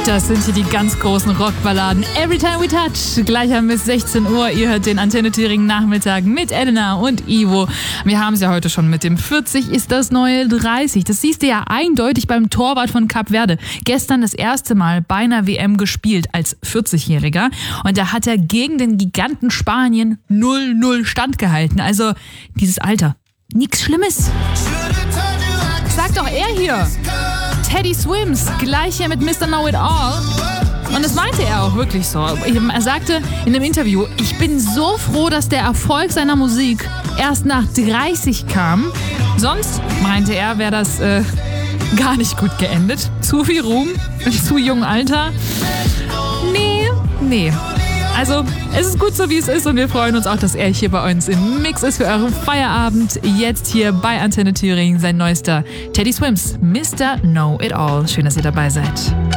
Das sind hier die ganz großen Rockballaden. Every Time We Touch, gleich bis 16 Uhr. Ihr hört den Antenne Thüringen Nachmittag mit Elena und Ivo. Wir haben es ja heute schon mit dem 40 ist das neue 30. Das siehst du ja eindeutig beim Torwart von Kap Verde. Gestern das erste Mal bei einer WM gespielt als 40-Jähriger. Und da hat er gegen den Giganten Spanien 0-0 standgehalten. Also dieses Alter, nichts Schlimmes. Sagt doch er hier. Teddy Swims, gleich hier mit Mr. Know It All. Und das meinte er auch wirklich so. Er sagte in einem Interview, ich bin so froh, dass der Erfolg seiner Musik erst nach 30 kam. Sonst, meinte er, wäre das gar nicht gut geendet. Zu viel Ruhm, in zu jungem Alter. Nee. Also, es ist gut so, wie es ist und wir freuen uns auch, dass er hier bei uns im Mix ist für euren Feierabend. Jetzt hier bei Antenne Thüringen sein neuester Teddy Swims, Mr. Know It All. Schön, dass ihr dabei seid.